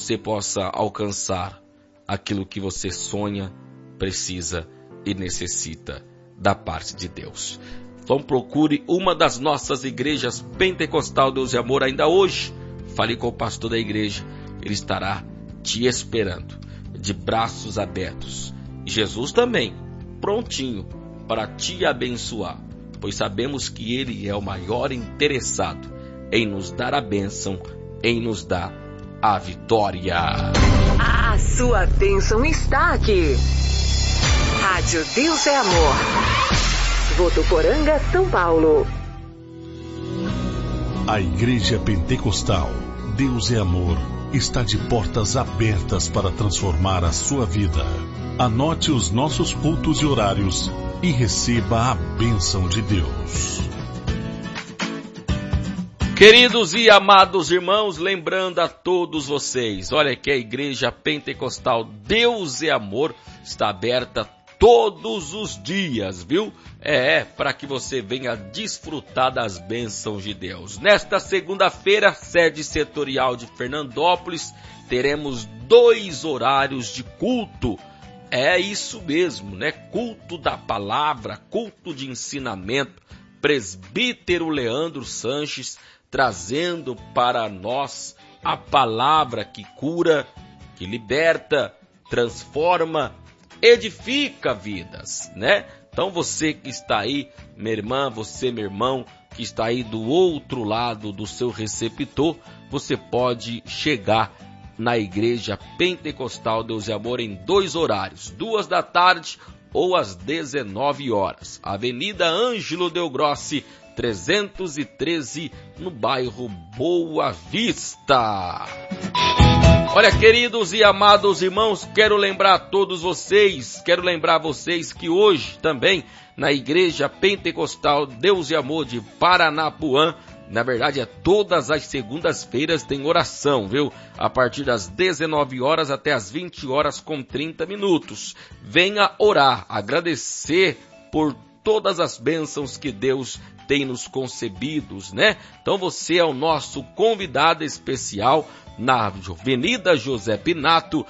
você possa alcançar aquilo que você sonha, precisa e necessita da parte de Deus. Então procure uma das nossas igrejas Pentecostal Deus e Amor ainda hoje. Fale com o pastor da igreja, ele estará te esperando, de braços abertos. E Jesus também, prontinho para te abençoar, pois sabemos que ele é o maior interessado em nos dar a bênção, em nos dar a vitória. A sua bênção está aqui. Rádio Deus é Amor. Votuporanga, São Paulo. A Igreja Pentecostal Deus é Amor está de portas abertas para transformar a sua vida. Anote os nossos cultos e horários e receba a bênção de Deus. Queridos e amados irmãos, lembrando a todos vocês, olha que a Igreja Pentecostal Deus é Amor está aberta todos os dias, viu? Para que você venha desfrutar das bênçãos de Deus. Nesta segunda-feira, sede setorial de Fernandópolis, teremos 2 horários de culto. É isso mesmo, né? Culto da palavra, culto de ensinamento. Presbítero Leandro Sanches trazendo para nós a palavra que cura, que liberta, transforma, edifica vidas, né? Então você que está aí, minha irmã, você, meu irmão, que está aí do outro lado do seu receptor, você pode chegar na Igreja Pentecostal Deus e Amor em 2 horários, 2 da tarde ou às 19 horas. Avenida Ângelo Del Grossi, 313, no bairro Boa Vista. Olha, queridos e amados irmãos, quero lembrar vocês que hoje também na Igreja Pentecostal Deus e Amor de Paranapuã, na verdade todas as segundas-feiras tem oração, viu? A partir das 19 horas até as 20 horas com 30 minutos. Venha orar, agradecer por todas as bênçãos que Deus tem nos concebidos, né? Então você é o nosso convidado especial na Avenida José Pinato,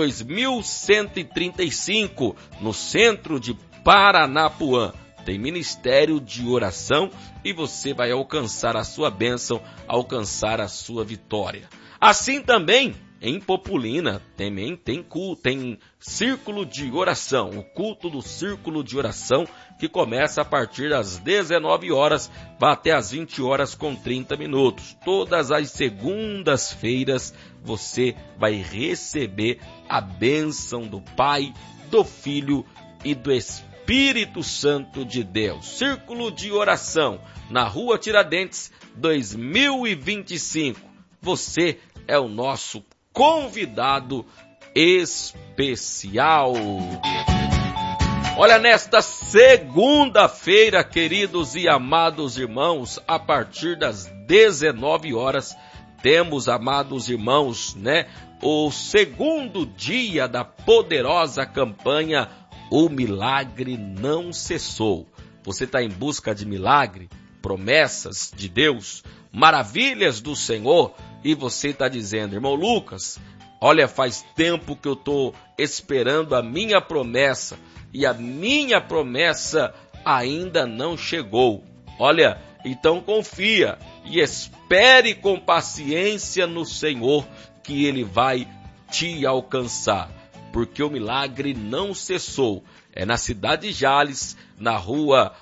2135, no centro de Paranapuã. Tem ministério de oração e você vai alcançar a sua bênção, alcançar a sua vitória. Assim também, em Populina, também tem círculo de oração, o culto do círculo de oração, que começa a partir das 19 horas, vai até as 20 horas com 30 minutos. Todas as segundas-feiras você vai receber a bênção do Pai, do Filho e do Espírito Santo de Deus. Círculo de oração, na Rua Tiradentes, 2025. Você é o nosso convidado especial. Olha, nesta segunda-feira, queridos e amados irmãos, a partir das 19 horas, temos, amados irmãos, né, o segundo dia da poderosa campanha O Milagre Não Cessou. Você está em busca de milagre, promessas de Deus, maravilhas do Senhor, e você está dizendo, irmão Lucas, olha, faz tempo que eu estou esperando a minha promessa, e a minha promessa ainda não chegou. Olha, então confia e espere com paciência no Senhor, que Ele vai te alcançar, porque o milagre não cessou. É na cidade de Jales, na rua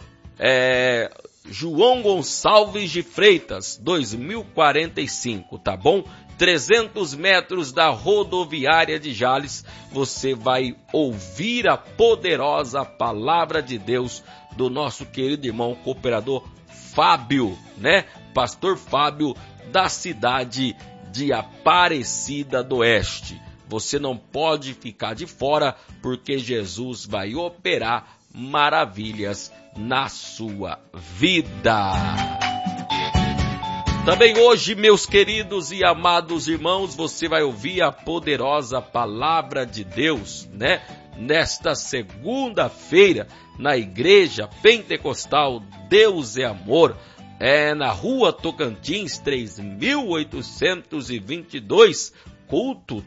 João Gonçalves de Freitas, 2045, tá bom? 300 metros da rodoviária de Jales, você vai ouvir a poderosa palavra de Deus do nosso querido irmão cooperador Fábio, né? Pastor Fábio, da cidade de Aparecida do Oeste. Você não pode ficar de fora, porque Jesus vai operar maravilhas na sua vida. Também hoje, meus queridos e amados irmãos, você vai ouvir a poderosa palavra de Deus, né? Nesta segunda-feira, na Igreja Pentecostal Deus é Amor, na Rua Tocantins, 3822, culto